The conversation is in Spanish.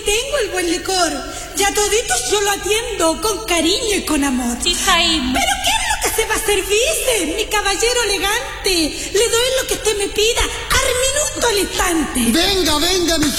tengo el buen licor. Ya toditos yo lo atiendo con cariño y con amor. Sí, Jaime. ¿Pero qué es lo que se va a servirse, mi caballero elegante? Le doy lo que usted me pida, al minuto, al instante. Venga, mi